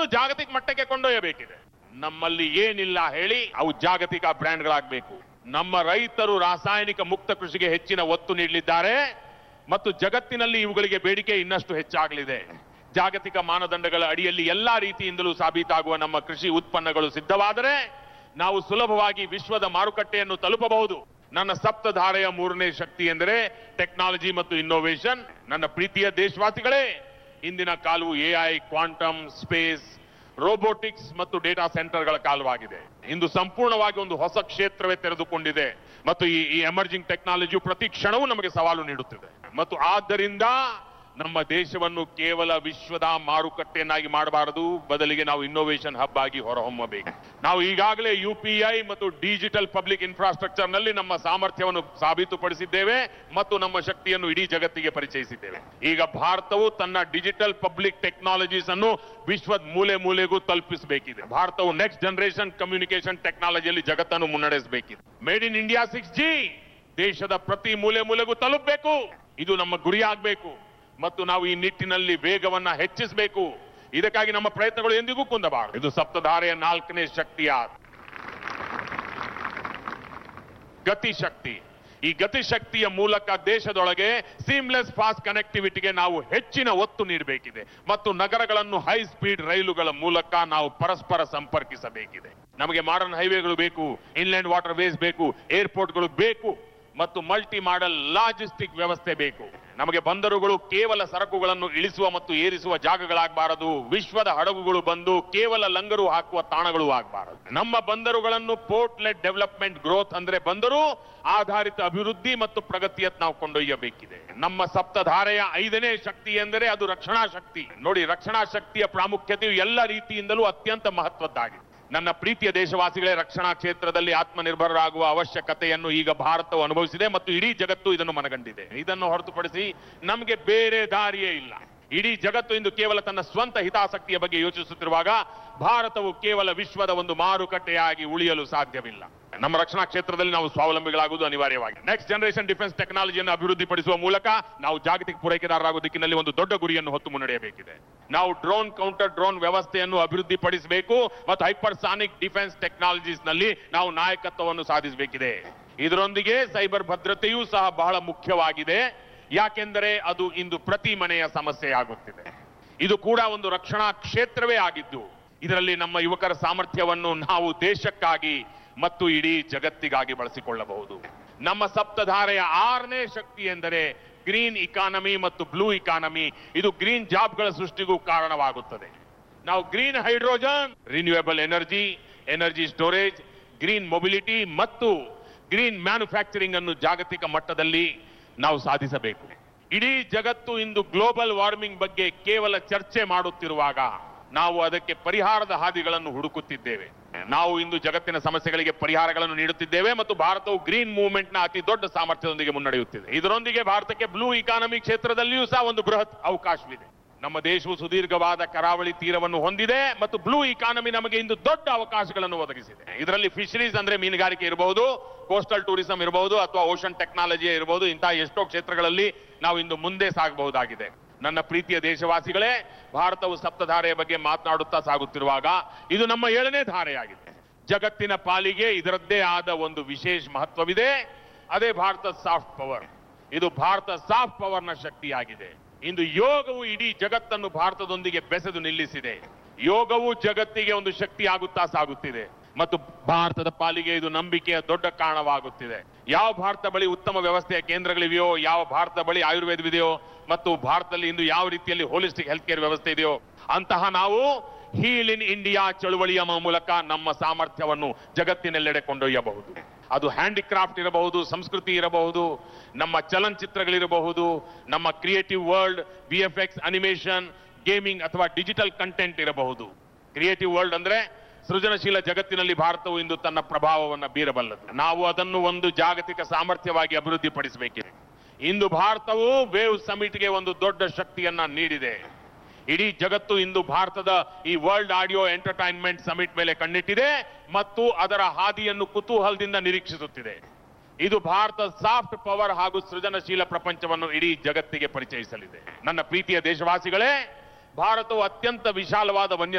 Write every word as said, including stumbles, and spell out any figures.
ಎಲ್ಲವನ್ನೂ ಜಾಗತಿಕ ಮಟ್ಟಕ್ಕೆ ಕೊಂಡೊಯ್ಯಬೇಕಿದೆ. ನಮ್ಮಲ್ಲಿ ಏನಿಲ್ಲ ಹೇಳಿ ಅವು ಜಾಗತಿಕ ಬ್ರ್ಯಾಂಡ್ಗಳಾಗಬೇಕು. ನಮ್ಮ ರೈತರು ರಾಸಾಯನಿಕ ಮುಕ್ತ ಕೃಷಿಗೆ ಹೆಚ್ಚಿನ ಒತ್ತು ನೀಡಲಿದ್ದಾರೆ ಮತ್ತು ಜಗತ್ತಿನಲ್ಲಿ ಇವುಗಳಿಗೆ ಬೇಡಿಕೆ ಇನ್ನಷ್ಟು ಹೆಚ್ಚಾಗಲಿದೆ. ಜಾಗತಿಕ ಮಾನದಂಡಗಳ ಅಡಿಯಲ್ಲಿ ಎಲ್ಲಾ ರೀತಿಯಿಂದಲೂ ಸಾಬೀತಾಗುವ ನಮ್ಮ ಕೃಷಿ ಉತ್ಪನ್ನಗಳು ಸಿದ್ಧವಾದರೆ ನಾವು ಸುಲಭವಾಗಿ ವಿಶ್ವದ ಮಾರುಕಟ್ಟೆಯನ್ನು ತಲುಪಬಹುದು. ನನ್ನ ಸಪ್ತಧಾರೆಯ ಮೂರನೇ ಶಕ್ತಿ ಎಂದರೆ ಟೆಕ್ನಾಲಜಿ ಮತ್ತು ಇನ್ನೋವೇಷನ್. ನನ್ನ ಪ್ರೀತಿಯ ದೇಶವಾಸಿಗಳೇ, ಇಂದಿನ ಕಾಲವು ಎಐ, ಕ್ವಾಂಟಮ್, ಸ್ಪೇಸ್, ರೋಬೋಟಿಕ್ಸ್ ಮತ್ತು ಡೇಟಾ ಸೆಂಟರ್ಗಳ ಕಾಲವಾಗಿದೆ. ಇಂದು ಸಂಪೂರ್ಣವಾಗಿ ಒಂದು ಹೊಸ ಕ್ಷೇತ್ರವೇ ತೆರೆದುಕೊಂಡಿದೆ ಮತ್ತು ಈ ಈ ಎಮರ್ಜಿಂಗ್ ಟೆಕ್ನಾಲಜಿಯು ಪ್ರತಿ ಕ್ಷಣವೂ ನಮಗೆ ಸವಾಲು ನೀಡುತ್ತಿದೆ. ಮತ್ತು ಆದ್ದರಿಂದ ನಮ್ಮ ದೇಶವನ್ನು ಕೇವಲ ವಿಶ್ವದ ಮಾರುಕಟ್ಟೆಯನ್ನಾಗಿ ಮಾಡಬಾರದು, ಬದಲಿಗೆ ನಾವು ಇನ್ನೋವೇಷನ್ ಹಬ್ ಆಗಿ ಹೊರಹೊಮ್ಮಬೇಕು. ನಾವು ಈಗಾಗಲೇ ಯುಪಿಐ ಮತ್ತು ಡಿಜಿಟಲ್ ಪಬ್ಲಿಕ್ ಇನ್ಫ್ರಾಸ್ಟ್ರಕ್ಚರ್ ನಲ್ಲಿ ನಮ್ಮ ಸಾಮರ್ಥ್ಯವನ್ನು ಸಾಬೀತುಪಡಿಸಿದ್ದೇವೆ ಮತ್ತು ನಮ್ಮ ಶಕ್ತಿಯನ್ನು ಇಡೀ ಜಗತ್ತಿಗೆ ಪರಿಚಯಿಸಿದ್ದೇವೆ. ಈಗ ಭಾರತವು ತನ್ನ ಡಿಜಿಟಲ್ ಪಬ್ಲಿಕ್ ಟೆಕ್ನಾಲಜೀಸ್ ಅನ್ನು ವಿಶ್ವದ ಮೂಲೆ ಮೂಲೆಗೂ ತಲುಪಿಸಬೇಕಿದೆ. ಭಾರತವು ನೆಕ್ಸ್ಟ್ ಜನರೇಷನ್ ಕಮ್ಯುನಿಕೇಶನ್ ಟೆಕ್ನಾಲಜಿಯಲ್ಲಿ ಜಗತ್ತನ್ನು ಮುನ್ನಡೆಸಬೇಕಿದೆ. Made in India six G ದೇಶದ ಪ್ರತಿ ಮೂಲೆ ಮೂಲೆಗೂ ತಲುಪಬೇಕು. ಇದು ನಮ್ಮ ಗುರಿಯಾಗಬೇಕು ಮತ್ತು ನಾವು ಈ ನಿಟ್ಟಿನಲ್ಲಿ ವೇಗವನ್ನ ಹೆಚ್ಚಿಸಬೇಕು. ಇದಕ್ಕಾಗಿ ನಮ್ಮ ಪ್ರಯತ್ನಗಳು ಎಂದಿಗೂ ಕುಂದಬಾರದು. ಇದು ಸಪ್ತಧಾರೆಯ ನಾಲ್ಕನೇ ಶಕ್ತಿಯ ಗತಿಶಕ್ತಿ. ಈ ಗತಿಶಕ್ತಿಯ ಮೂಲಕ ದೇಶದೊಳಗೆ ಸೀಮ್ಲೆಸ್ ಫಾಸ್ಟ್ ಕನೆಕ್ಟಿವಿಟಿಗೆ ನಾವು ಹೆಚ್ಚಿನ ಒತ್ತು ನೀಡಬೇಕಿದೆ ಮತ್ತು ನಗರಗಳನ್ನು ಹೈ ಸ್ಪೀಡ್ ರೈಲುಗಳ ಮೂಲಕ ನಾವು ಪರಸ್ಪರ ಸಂಪರ್ಕಿಸಬೇಕಿದೆ. ನಮಗೆ ಮಾಡರ್ನ್ ಹೈವೇಗಳು ಬೇಕು, ಇನ್ಲ್ಯಾಂಡ್ ವಾಟರ್ ವೇಸ್ ಬೇಕು, ಏರ್ಪೋರ್ಟ್ಗಳು ಬೇಕು ಮತ್ತು ಮಲ್ಟಿ ಮಾಡೆಲ್ ಲಾಜಿಸ್ಟಿಕ್ ವ್ಯವಸ್ಥೆ ಬೇಕು. ನಮಗೆ ಬಂದರುಗಳು ಕೇವಲ ಸರಕುಗಳನ್ನು ಇಳಿಸುವ ಮತ್ತು ಏರಿಸುವ ಜಾಗಗಳಾಗಬಾರದು. ವಿಶ್ವದ ಹಡಗುಗಳು ಬಂದು ಕೇವಲ ಲಂಗರು ಹಾಕುವ ತಾಣಗಳು ಆಗಬಾರದು. ನಮ್ಮ ಬಂದರುಗಳನ್ನು ಪೋರ್ಟ್ ಲೆಡ್ ಡೆವಲಪ್ಮೆಂಟ್ ಗ್ರೋತ್ ಅಂದ್ರೆ ಬಂದರು ಆಧಾರಿತ ಅಭಿವೃದ್ಧಿ ಮತ್ತು ಪ್ರಗತಿಯತ್ತ ನಾವು ಕೊಂಡೊಯ್ಯಬೇಕಿದೆ. ನಮ್ಮ ಸಪ್ತಧಾರೆಯ ಐದನೇ ಶಕ್ತಿ ಎಂದರೆ ಅದು ರಕ್ಷಣಾ ಶಕ್ತಿ. ನೋಡಿ, ರಕ್ಷಣಾ ಶಕ್ತಿಯ ಪ್ರಾಮುಖ್ಯತೆಯು ಎಲ್ಲ ರೀತಿಯಿಂದಲೂ ಅತ್ಯಂತ ಮಹತ್ವದ್ದಾಗಿದೆ. ನನ್ನ ಪ್ರೀತಿಯ ದೇಶವಾಸಿಗಳೇ, ರಕ್ಷಣಾ ಕ್ಷೇತ್ರದಲ್ಲಿ ಆತ್ಮನಿರ್ಭರರಾಗುವ ಅವಶ್ಯಕತೆಯನ್ನು ಈಗ ಭಾರತವು ಅನುಭವಿಸಿದೆ ಮತ್ತು ಇಡೀ ಜಗತ್ತು ಇದನ್ನು ಮನಗಂಡಿದೆ. ಇದನ್ನು ಹೊರತುಪಡಿಸಿ ನಮಗೆ ಬೇರೆ ದಾರಿಯೇ ಇಲ್ಲ. ಇಡೀ ಜಗತ್ತು ಇಂದು ಕೇವಲ ತನ್ನ ಸ್ವಂತ ಹಿತಾಸಕ್ತಿಯ ಬಗ್ಗೆ ಯೋಚಿಸುತ್ತಿರುವಾಗ ಭಾರತವು ಕೇವಲ ವಿಶ್ವದ ಒಂದು ಮಾರುಕಟ್ಟೆಯಾಗಿ ಉಳಿಯಲು ಸಾಧ್ಯವಿಲ್ಲ. ನಮ್ಮ ರಕ್ಷಣಾ ಕ್ಷೇತ್ರದಲ್ಲಿ ನಾವು ಸ್ವಾವಲಂಬಿಗಳಾಗುವುದು ಅನಿವಾರ್ಯವಾಗಿದೆ. ನೆಕ್ಸ್ಟ್ ಜನರೇಷನ್ ಡಿಫೆನ್ಸ್ ಟೆಕ್ನಾಲಜಿಯನ್ನು ಅಭಿವೃದ್ಧಿಪಡಿಸುವ ಮೂಲಕ ನಾವು ಜಾಗತಿಕ ಪೂರೈಕೆದಾರರಾಗುವ ದಿಕ್ಕಿನಲ್ಲಿ ಒಂದು ದೊಡ್ಡ ಗುರಿಯನ್ನು ಹೊತ್ತು ಮುನ್ನಡೆಯಬೇಕಿದೆ. ನಾವು ಡ್ರೋನ್ ಕೌಂಟರ್ ಡ್ರೋನ್ ವ್ಯವಸ್ಥೆಯನ್ನು ಅಭಿವೃದ್ಧಿಪಡಿಸಬೇಕು ಮತ್ತು ಹೈಪರ್ಸಾನಿಕ್ ಡಿಫೆನ್ಸ್ ಟೆಕ್ನಾಲಜೀಸ್ ನಲ್ಲಿ ನಾವು ನಾಯಕತ್ವವನ್ನು ಸಾಧಿಸಬೇಕಿದೆ. ಇದರೊಂದಿಗೆ ಸೈಬರ್ ಭದ್ರತೆಯೂ ಸಹ ಬಹಳ ಮುಖ್ಯವಾಗಿದೆ, ಯಾಕೆಂದರೆ ಅದು ಇಂದು ಪ್ರತಿ ಮನೆಯ ಸಮಸ್ಯೆಯಾಗುತ್ತಿದೆ. ಇದು ಕೂಡ ಒಂದು ರಕ್ಷಣಾ ಕ್ಷೇತ್ರವೇ ಆಗಿದ್ದು ಇದರಲ್ಲಿ ನಮ್ಮ ಯುವಕರ ಸಾಮರ್ಥ್ಯವನ್ನು ನಾವು ದೇಶಕ್ಕಾಗಿ ಮತ್ತು ಇಡೀ ಜಗತ್ತಿಗಾಗಿ ಬಳಸಿಕೊಳ್ಳಬಹುದು. ನಮ್ಮ ಸಪ್ತಧಾರೆಯ ಆರನೇ ಶಕ್ತಿ ಎಂದರೆ ಗ್ರೀನ್ ಇಕಾನಮಿ ಮತ್ತು ಬ್ಲೂ ಇಕಾನಮಿ. ಇದು ಗ್ರೀನ್ ಜಾಬ್ಗಳ ಸೃಷ್ಟಿಗೂ ಕಾರಣವಾಗುತ್ತದೆ. ನಾವು green hydrogen, renewable energy, energy storage, green mobility ಮತ್ತು ಗ್ರೀನ್ ಮ್ಯಾನುಫ್ಯಾಕ್ಚರಿಂಗ್ ಅನ್ನು ಜಾಗತಿಕ ಮಟ್ಟದಲ್ಲಿ ನಾವು ಸಾಧಿಸಬೇಕು. ಇಡೀ ಜಗತ್ತು ಇಂದು ಗ್ಲೋಬಲ್ ವಾರ್ಮಿಂಗ್ ಬಗ್ಗೆ ಕೇವಲ ಚರ್ಚೆ ಮಾಡುತ್ತಿರುವಾಗ ನಾವು ಅದಕ್ಕೆ ಪರಿಹಾರದ ಹಾದಿಗಳನ್ನು ಹುಡುಕುತ್ತಿದ್ದೇವೆ. ನಾವು ಇಂದು ಜಗತ್ತಿನ ಸಮಸ್ಯೆಗಳಿಗೆ ಪರಿಹಾರಗಳನ್ನು ನೀಡುತ್ತಿದ್ದೇವೆ ಮತ್ತು ಭಾರತವು ಗ್ರೀನ್ ಮೂವ್ಮೆಂಟ್ ನ ಅತಿ ದೊಡ್ಡ ಸಾಮರ್ಥ್ಯದೊಂದಿಗೆ ಮುನ್ನಡೆಯುತ್ತಿದೆ. ಇದರೊಂದಿಗೆ ಭಾರತಕ್ಕೆ ಬ್ಲೂ ಇಕಾನಮಿ ಕ್ಷೇತ್ರದಲ್ಲಿಯೂ ಸಹ ಒಂದು ಬೃಹತ್ ಅವಕಾಶವಿದೆ. ನಮ್ಮ ದೇಶವು ಸುದೀರ್ಘವಾದ ಕರಾವಳಿ ತೀರವನ್ನು ಹೊಂದಿದೆ ಮತ್ತು ಬ್ಲೂ ಇಕಾನಮಿ ನಮಗೆ ಇಂದು ದೊಡ್ಡ ಅವಕಾಶಗಳನ್ನು ಒದಗಿಸಿದೆ. ಇದರಲ್ಲಿ ಫಿಶರೀಸ್ ಅಂದ್ರೆ ಮೀನುಗಾರಿಕೆ ಇರಬಹುದು, ಕೋಸ್ಟಲ್ ಟೂರಿಸಂ ಇರಬಹುದು ಅಥವಾ ಓಷನ್ ಟೆಕ್ನಾಲಜಿ ಇರಬಹುದು. ಇಂತಹ ಎಷ್ಟೋ ಕ್ಷೇತ್ರಗಳಲ್ಲಿ ನಾವು ಇಂದು ಮುಂದೆ ಸಾಗಬಹುದಾಗಿದೆ. ನನ್ನ ಪ್ರೀತಿಯ ದೇಶವಾಸಿಗಳೇ, ಭಾರತವು ಸಪ್ತಧಾರೆಯ ಬಗ್ಗೆ ಮಾತನಾಡುತ್ತಾ ಸಾಗುತ್ತಿರುವಾಗ ಇದು ನಮ್ಮ ಏಳನೇ ಧಾರೆಯಾಗಿದೆ. ಜಗತ್ತಿನ ಪಾಲಿಗೆ ಇದರದ್ದೇ ಆದ ಒಂದು ವಿಶೇಷ ಮಹತ್ವವಿದೆ. ಅದೇ ಭಾರತ ಸಾಫ್ಟ್ ಪವರ್. ಇದು ಭಾರತ ಸಾಫ್ಟ್ ಪವರ್ನ ಶಕ್ತಿಯಾಗಿದೆ. ಇಂದು ಯೋಗವು ಇಡೀ ಜಗತ್ತನ್ನು ಭಾರತದೊಂದಿಗೆ ಬೆಸೆದು ನಿಲ್ಲಿಸಿದೆ. ಯೋಗವು ಜಗತ್ತಿಗೆ ಒಂದು ಶಕ್ತಿ ಆಗುತ್ತಾ ಸಾಗುತ್ತಿದೆ ಮತ್ತು ಭಾರತದ ಪಾಲಿಗೆ ಇದು ನಂಬಿಕೆಯ ದೊಡ್ಡ ಕಾರಣವಾಗುತ್ತಿದೆ. ಯಾವ ಭಾರತ ಬಳಿ ಉತ್ತಮ ವ್ಯವಸ್ಥೆಯ ಕೇಂದ್ರಗಳಿವೆಯೋ, ಯಾವ ಭಾರತ ಬಳಿ ಆಯುರ್ವೇದವಿದೆಯೋ ಮತ್ತು ಭಾರತದಲ್ಲಿ ಇಂದು ಯಾವ ರೀತಿಯಲ್ಲಿ ಹೋಲಿಸ್ಟಿಕ್ ಹೆಲ್ತ್ ಕೇರ್ ವ್ಯವಸ್ಥೆ ಇದೆಯೋ, ಅಂತಹ ನಾವು ಹೀಲ್ ಇನ್ ಇಂಡಿಯಾ ಚಳುವಳಿಯ ಮೂಲಕ ನಮ್ಮ ಸಾಮರ್ಥ್ಯವನ್ನು ಜಗತ್ತಿನೆಲ್ಲೆಡೆ ಕೊಂಡೊಯ್ಯಬಹುದು. ಅದು ಹ್ಯಾಂಡಿಕ್ರಾಫ್ಟ್ ಇರಬಹುದು, ಸಂಸ್ಕೃತಿ ಇರಬಹುದು, ನಮ್ಮ ಚಲನಚಿತ್ರಗಳಿರಬಹುದು, ನಮ್ಮ creative world, V F X, animation, gaming ಅಥವಾ ಡಿಜಿಟಲ್ ಕಂಟೆಂಟ್ ಇರಬಹುದು. ಕ್ರಿಯೇಟಿವ್ ವರ್ಲ್ಡ್ ಅಂದ್ರೆ ಸೃಜನಶೀಲ ಜಗತ್ತಿನಲ್ಲಿ ಭಾರತವು ಇಂದು ತನ್ನ ಪ್ರಭಾವವನ್ನು ಬೀರಬಲ್ಲದು. ನಾವು ಅದನ್ನು ಒಂದು ಜಾಗತಿಕ ಸಾಮರ್ಥ್ಯವಾಗಿ ಅಭಿವೃದ್ಧಿಪಡಿಸಬೇಕಿದೆ. ಇಂದು ಭಾರತವು ವೇವ್ ಸಮಿಟ್ಗೆ ಒಂದು ದೊಡ್ಡ ಶಕ್ತಿಯನ್ನ ನೀಡಿದೆ. ಇಡೀ ಜಗತ್ತು ಇಂದು ಭಾರತದ ಈ ವರ್ಲ್ಡ್ ಆಡಿಯೋ ಎಂಟರ್ಟೈನ್ಮೆಂಟ್ ಸಮಿಟ್ ಮೇಲೆ ಕಣ್ಣಿಟ್ಟಿದೆ ಮತ್ತು ಅದರ ಹಾದಿಯನ್ನು ಕುತೂಹಲದಿಂದ ನಿರೀಕ್ಷಿಸುತ್ತಿದೆ. ಇದು ಭಾರತ ಸಾಫ್ಟ್ ಪವರ್ ಹಾಗೂ ಸೃಜನಶೀಲ ಪ್ರಪಂಚವನ್ನು ಇಡೀ ಜಗತ್ತಿಗೆ ಪರಿಚಯಿಸಲಿದೆ. ನನ್ನ ಪ್ರೀತಿಯ ದೇಶವಾಸಿಗಳೇ, ಭಾರತವು ಅತ್ಯಂತ ವಿಶಾಲವಾದ ವನ್ಯ